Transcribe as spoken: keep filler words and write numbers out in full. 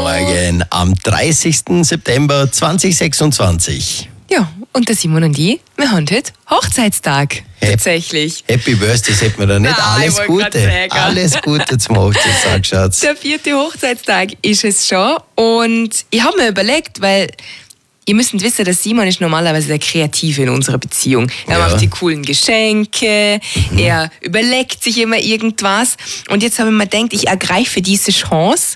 Morgen am dreißigsten September zweitausendsechsundzwanzig. Ja, und der Simon und ich, wir haben heute Hochzeitstag. Tatsächlich. Happy Birthday, sagt man da nicht. Nein, Alles ich wollte Gute. grad sagen. Alles Gute zum Hochzeitstag, Schatz. Der vierte Hochzeitstag ist es schon. Und ich habe mir überlegt, weil ihr müsst wissen, der Simon ist normalerweise der Kreative in unserer Beziehung. Er Ja. macht die coolen Geschenke, mhm. er überlegt sich immer irgendwas. Und jetzt habe ich mir gedacht, ich ergreife diese Chance